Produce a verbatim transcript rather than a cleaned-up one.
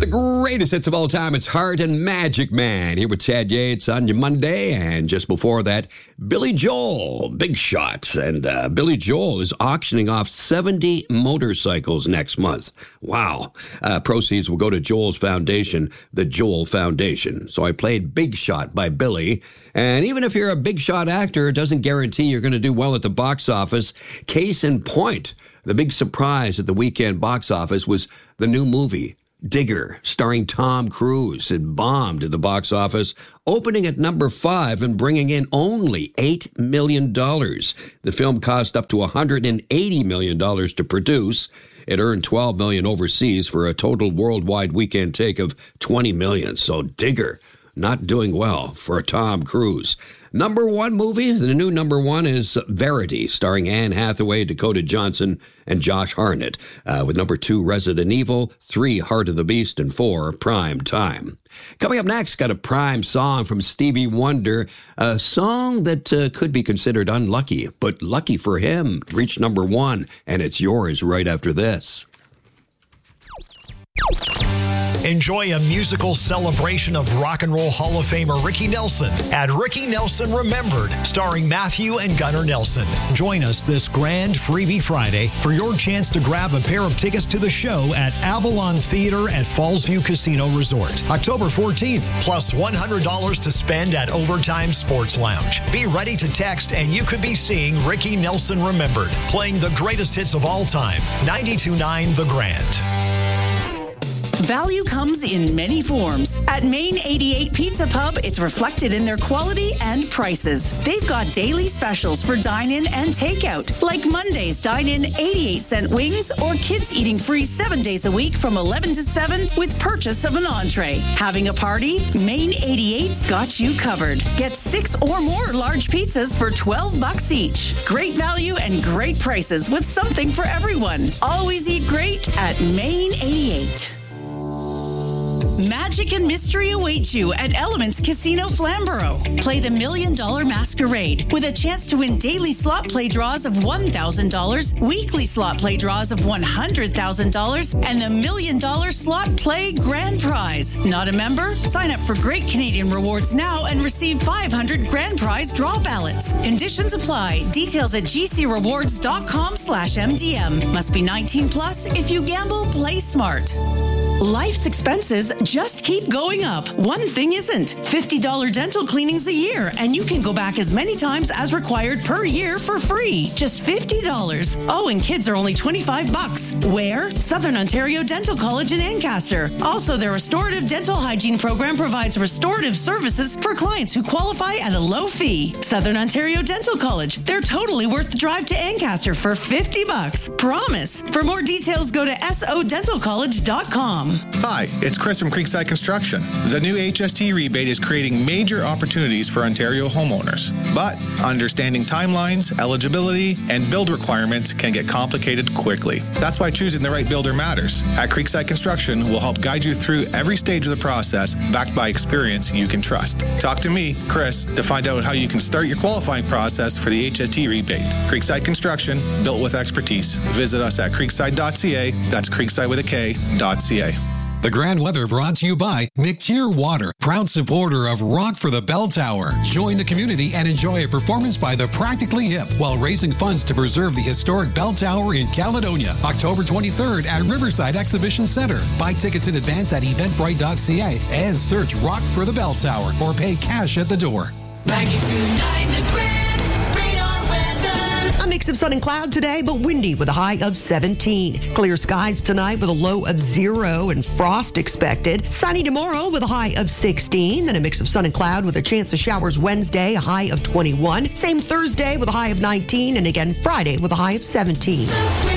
The greatest hits of all time, it's Heart and Magic Man. Here with Chad Yates on your Monday. And just before that, Billy Joel, Big Shot. And uh, Billy Joel is auctioning off seventy motorcycles next month. Wow. Uh, proceeds will go to Joel's foundation, the Joel Foundation. So I played Big Shot by Billy. And even if you're a big shot actor, it doesn't guarantee you're going to do well at the box office. Case in point, the big surprise at the weekend box office was the new movie, Digger, starring Tom Cruise. It bombed at the box office, opening at number five and bringing in only eight million dollars. The film cost up to one hundred eighty million dollars to produce. It earned twelve million dollars overseas for a total worldwide weekend take of twenty million dollars. So Digger, not doing well for Tom Cruise. Number one movie, the new number one is Verity, starring Anne Hathaway, Dakota Johnson, and Josh Hartnett. Uh, with number two, Resident Evil, three, Heart of the Beast, and four, Prime Time. Coming up next, got a prime song from Stevie Wonder, a song that uh, could be considered unlucky, but lucky for him, reached number one, and it's yours right after this. Enjoy a musical celebration of Rock and Roll Hall of Famer Ricky Nelson at Ricky Nelson Remembered, starring Matthew and Gunnar Nelson. Join us this grand Freebie Friday for your chance to grab a pair of tickets to the show at Avalon Theater at Fallsview Casino Resort, October fourteenth, plus one hundred dollars to spend at Overtime Sports Lounge. Be ready to text and you could be seeing Ricky Nelson Remembered, playing the greatest hits of all time, ninety-two point nine The Grand. Value comes in many forms. At Main eighty-eight Pizza Pub, it's reflected in their quality and prices. They've got daily specials for dine-in and takeout, like Monday's dine-in eighty-eight cent wings or kids eating free seven days a week from eleven to seven with purchase of an entree. Having a party? Main eighty-eight's got you covered. Get six or more large pizzas for twelve bucks each. Great value and great prices with something for everyone. Always eat great at Main eighty-eight. Magic and mystery await you at Elements Casino Flamborough. Play the Million Dollar Masquerade with a chance to win daily slot play draws of one thousand dollars, weekly slot play draws of one hundred thousand dollars, and the Million Dollar Slot Play Grand Prize. Not a member? Sign up for Great Canadian Rewards now and receive five hundred Grand Prize draw ballots. Conditions apply. Details at gcrewards.com slash MDM. Must be nineteen plus. If you gamble, play smart. Life's expenses just keep going up. One thing isn't. fifty dollars dental cleanings a year, and you can go back as many times as required per year for free. Just fifty dollars. Oh, and kids are only twenty-five bucks. Where? Southern Ontario Dental College in Ancaster. Also, their restorative dental hygiene program provides restorative services for clients who qualify at a low fee. Southern Ontario Dental College. They're totally worth the drive to Ancaster for fifty bucks. Promise. For more details, go to S O dental college dot com. Hi, it's Chris from Creekside Construction. The new H S T rebate is creating major opportunities for Ontario homeowners. But understanding timelines, eligibility, and build requirements can get complicated quickly. That's why choosing the right builder matters. At Creekside Construction, we'll help guide you through every stage of the process, backed by experience you can trust. Talk to me, Chris, to find out how you can start your qualifying process for the H S T rebate. Creekside Construction, built with expertise. Visit us at creekside dot c a. That's creekside with a K, dot C A. The grand weather brought to you by McTier Water, proud supporter of Rock for the Bell Tower. Join the community and enjoy a performance by the Practically Hip while raising funds to preserve the historic Bell Tower in Caledonia. October twenty-third at Riverside Exhibition Center. Buy tickets in advance at eventbrite dot c a and search Rock for the Bell Tower or pay cash at the door. ninety-two point nine The Grand. A mix of sun and cloud today, but windy with a high of seventeen. Clear skies tonight with a low of zero and frost expected. Sunny tomorrow with a high of sixteen. Then a mix of sun and cloud with a chance of showers Wednesday, a high of twenty-one. Same Thursday with a high of nineteen. And again Friday with a high of seventeen.